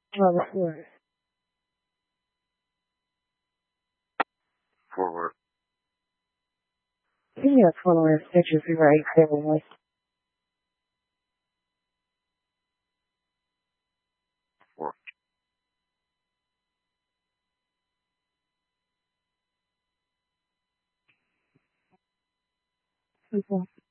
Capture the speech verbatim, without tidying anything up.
Level four. Forward. Give me a total of pictures we write seven. Four. Simple.